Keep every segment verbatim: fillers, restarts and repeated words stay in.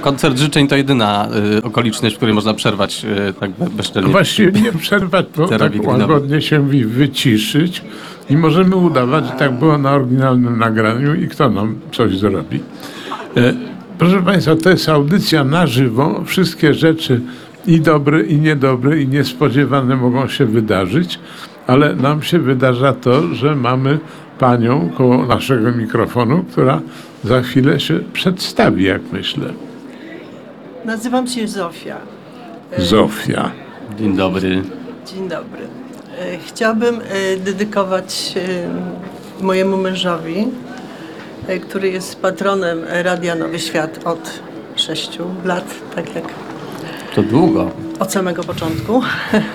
Koncert życzeń to jedyna y, okoliczność, w której można przerwać y, tak be- bezczelnie. Właściwie nie przerwać, bo Cerowi tak Glinowi. łagodnie się wy- wyciszyć i możemy udawać, że tak było na oryginalnym nagraniu i kto nam coś zrobi. E, proszę Państwa, to jest audycja na żywo. Wszystkie rzeczy i dobre, i niedobre, i niespodziewane mogą się wydarzyć, ale nam się wydarza to, że mamy panią koło naszego mikrofonu, która za chwilę się przedstawi, jak myślę. Nazywam się Zofia. Zofia. Dzień dobry. Dzień dobry. E, Chciałabym e, dedykować e, mojemu mężowi, e, który jest patronem Radia Nowy Świat od sześciu lat, tak jak To długo. od samego początku.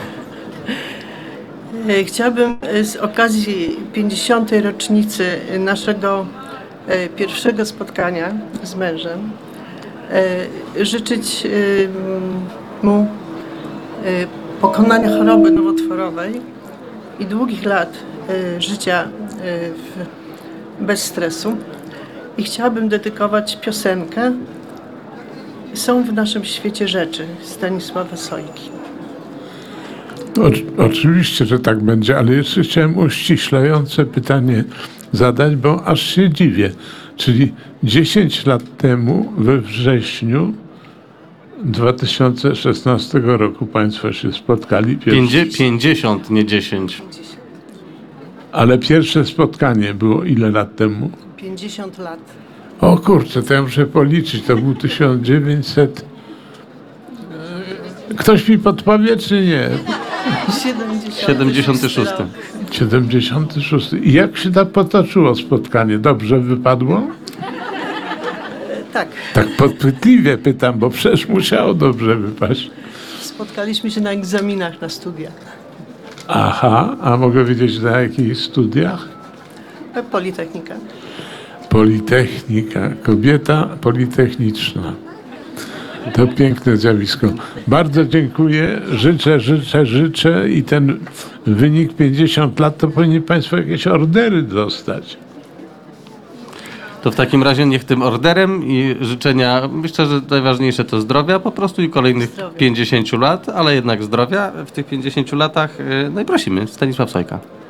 E, Chciałabym e, z okazji pięćdziesiątej rocznicy naszego e, pierwszego spotkania z mężem e, życzyć e, mu e, pokonania choroby nowotworowej i długich lat e, życia e, w, bez stresu. I chciałabym dedykować piosenkę Są w naszym świecie rzeczy Stanisława Sojki. O, oczywiście, że tak będzie, ale jeszcze chciałem uściślające pytanie zadać, bo aż się dziwię. Czyli dziesięć lat temu, we wrześniu dwa tysiące szesnastego roku Państwo się spotkali. Pierwszy, Pięćdzie, pięćdziesiąt, nie dziesięć. ale pierwsze spotkanie było ile lat temu? pięćdziesiąt lat. O kurczę, to ja muszę policzyć. To był tysiąc dziewięćset... Ktoś mi podpowie, czy nie? siedemdziesiąty szósty. siedemdziesiąty szósty. I jak się tam potoczyło spotkanie? Dobrze wypadło? Tak, Tak podpytliwie pytam, bo przecież musiało dobrze wypaść. spotkaliśmy się na egzaminach na studiach. Aha, a mogę wiedzieć na jakich studiach? Politechnika. Politechnika. Kobieta politechniczna. To piękne zjawisko. Bardzo dziękuję. Życzę, życzę, życzę i ten wynik pięćdziesiąt lat, to powinni Państwo jakieś ordery dostać. To w takim razie niech tym orderem i życzenia, myślę, że najważniejsze to zdrowia po prostu i kolejnych Zdrowia. pięćdziesięciu lat, ale jednak zdrowia w tych pięćdziesięciu latach. y, No i prosimy, Stanisław Sojka.